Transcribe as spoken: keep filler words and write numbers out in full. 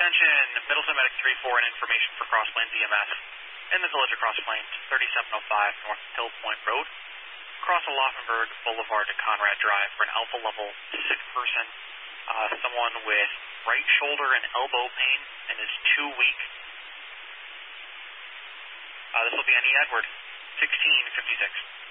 attention, Middleton Medic three four and information for Cross Plains E M S in the village of Cross Plains, thirty-seven oh five North Hill Point Road. Cross Laufenberg Boulevard to Conrad Drive for an alpha level sick person. Uh, someone with right shoulder and elbow pain and is too weak. Uh, this will be on E. Edward, sixteen fifty-six.